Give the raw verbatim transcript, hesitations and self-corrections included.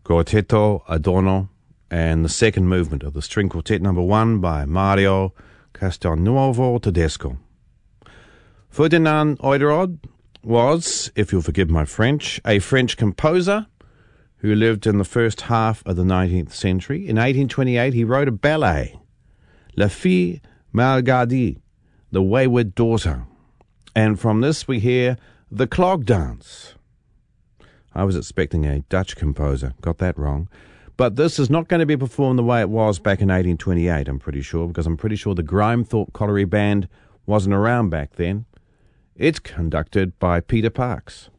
Quartetto Adorno, and the second movement of the String Quartet number one by Mario Castelnuovo Tedesco. Ferdinand Oderod was, if you'll forgive my French, a French composer who lived in the first half of the nineteenth century. In eighteen twenty-eight, he wrote a ballet, La Fille Malgardie, The Wayward Daughter. And from this we hear The Clog Dance. I was expecting a Dutch composer, got that wrong. But this is not going to be performed the way it was back in eighteen twenty-eight, I'm pretty sure, because I'm pretty sure the Grimethorpe Colliery Band wasn't around back then. It's conducted by Peter Parks.